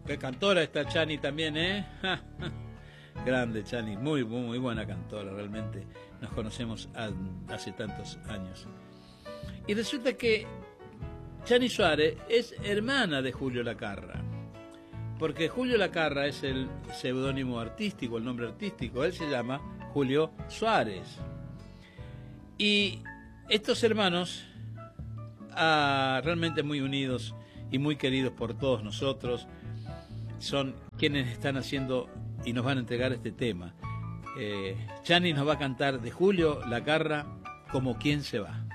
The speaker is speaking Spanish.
qué cantora está Chani también, ¿eh? Grande Chani, muy buena cantora, realmente. Nos conocemos hace tantos años. Y resulta que Chani Suárez es hermana de Julio Lacarra, porque Julio Lacarra es el seudónimo artístico, el nombre artístico. Él se llama Julio Suárez. Y estos hermanos, realmente muy unidos y muy queridos por todos nosotros, son quienes están haciendo y nos van a entregar este tema. Chani nos va a cantar de Julio Lacarra, Como quien se va.